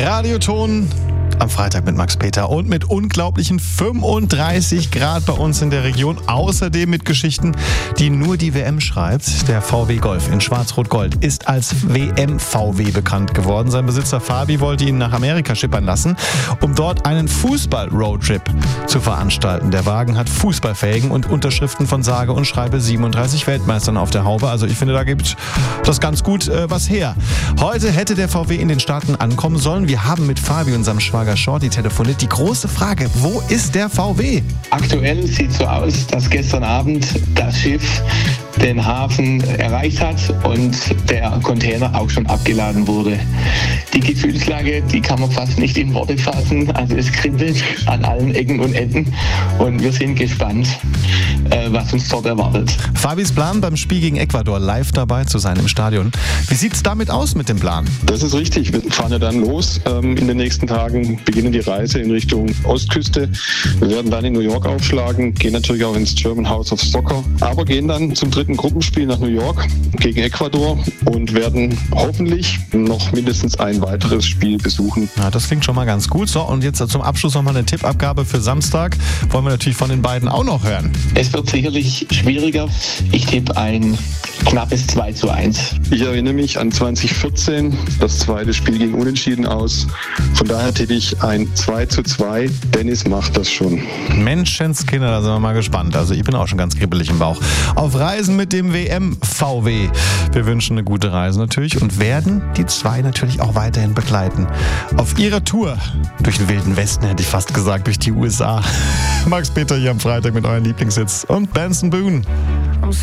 Radioton am Freitag mit Max Peter und mit unglaublichen 35 Grad bei uns in der Region. Außerdem mit Geschichten, die nur die WM schreibt. Der VW Golf in Schwarz-Rot-Gold ist als WM-VW bekannt geworden. Sein Besitzer Fabi wollte ihn nach Amerika schippern lassen, um dort einen Fußball-Roadtrip zu veranstalten. Der Wagen hat Fußballfelgen und Unterschriften von sage und schreibe 37 Weltmeistern auf der Haube. Also ich finde, da gibt das ganz gut was her. Heute hätte der VW in den Staaten ankommen sollen. Wir haben mit Fabi, unserem Schwager Shorty, telefoniert. Die große Frage, wo ist der VW? Aktuell sieht es so aus, dass gestern Abend das Schiff den Hafen erreicht hat und der Container auch schon abgeladen wurde. Die Gefühlslage, die kann man fast nicht in Worte fassen. Also es kribbelt an allen Ecken und Enden und wir sind gespannt, was uns dort erwartet. Fabis Plan, beim Spiel gegen Ecuador live dabei zu sein im Stadion. Wie sieht es damit aus mit dem Plan? Das ist richtig. Wir fahren ja dann los. In den nächsten Tagen beginnen die Reise in Richtung Ostküste. Wir werden dann in New York aufschlagen, gehen natürlich auch ins German House of Soccer, aber gehen dann zum dritten Gruppenspiel nach New York gegen Ecuador und werden hoffentlich noch mindestens ein weiteres Spiel besuchen. Ja, das klingt schon mal ganz gut. So, und jetzt zum Abschluss nochmal eine Tippabgabe für Samstag. Wollen wir natürlich von den beiden auch noch hören. Es wird sicherlich schwieriger. Ich tippe ein knappes 2:1. Ich erinnere mich an 2014. Das zweite Spiel ging unentschieden aus. Von daher tippe ich ein 2:2. Dennis macht das schon. Menschenskinder, da sind wir mal gespannt. Also ich bin auch schon ganz kribbelig im Bauch. Auf Reisen mit dem WM-VW. Wir wünschen eine gute Reise natürlich und werden die zwei natürlich auch weiterhin begleiten. Auf ihrer Tour durch den Wilden Westen, hätte ich fast gesagt, durch die USA. Max Peter hier am Freitag mit euren Lieblingshits und Benson Boone.